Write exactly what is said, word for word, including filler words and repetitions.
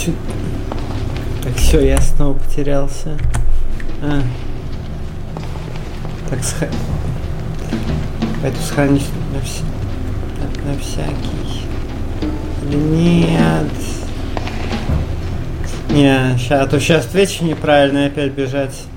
Сюда. Так, все, я снова потерялся. А. Так, сх... Пойду сохранить на, вс... на, на всякий. Или нет? Не, ща, а то сейчас отвечу неправильно и опять бежать.